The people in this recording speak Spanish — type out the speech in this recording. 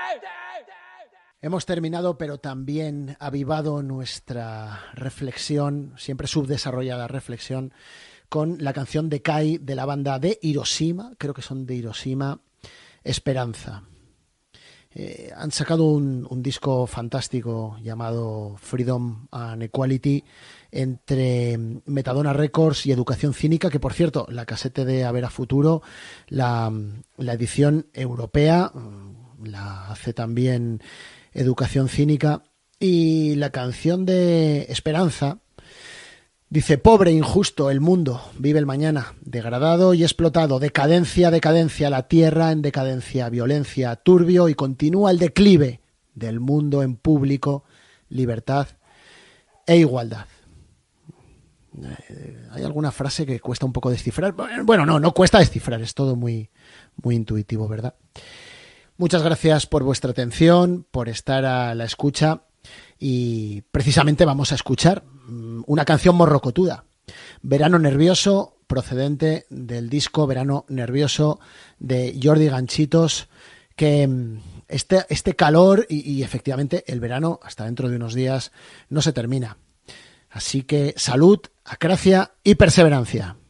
Hemos terminado, pero también avivado nuestra reflexión, siempre subdesarrollada reflexión, con la canción de Kai de la banda de Hiroshima, creo que son de Hiroshima, Esperanza. Han sacado un disco fantástico llamado Freedom and Equality entre Metadona Records y Educación Cínica, que por cierto, la casete de A Ver a Futuro, la edición europea, la hace también Educación Cínica, y la canción de Esperanza dice: pobre, injusto, el mundo, vive el mañana, degradado y explotado, decadencia, decadencia, la tierra en decadencia, violencia, turbio, y continúa el declive del mundo en público, libertad e igualdad. Hay alguna frase que cuesta un poco descifrar. Bueno, no cuesta descifrar, es todo muy, muy intuitivo, ¿verdad? Muchas gracias por vuestra atención, por estar a la escucha, y precisamente vamos a escuchar una canción morrocotuda, Verano Nervioso, procedente del disco Verano Nervioso de Jordi Ganchitos, que este calor y efectivamente el verano hasta dentro de unos días no se termina. Así que salud, acracia y perseverancia.